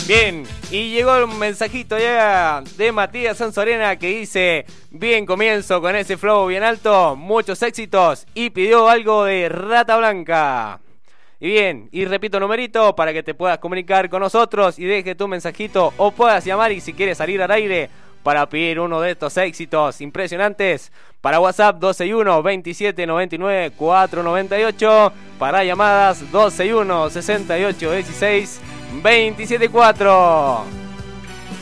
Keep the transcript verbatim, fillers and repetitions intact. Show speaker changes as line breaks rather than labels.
Bien, y llegó un mensajito ya de Matías Sanzorena que dice: bien comienzo con ese flow bien alto, muchos éxitos, y pidió algo de Rata Blanca. Y bien, y repito numerito para que te puedas comunicar con nosotros y deje tu mensajito o puedas llamar, y si quieres salir al aire para pedir uno de estos éxitos impresionantes, para WhatsApp dos seis uno, veintisiete noventa y nueve, cuatrocientos noventa y ocho, para llamadas dos seis uno, sesenta y ocho dieciséis, veintisiete cuatro.